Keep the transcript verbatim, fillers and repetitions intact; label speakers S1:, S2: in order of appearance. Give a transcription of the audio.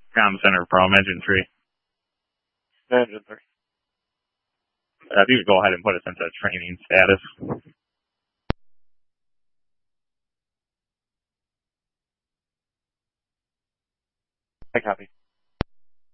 S1: Comm Center from Engine three.
S2: Engine three.
S1: Uh, if you could go ahead and put us into training status.
S2: I copy.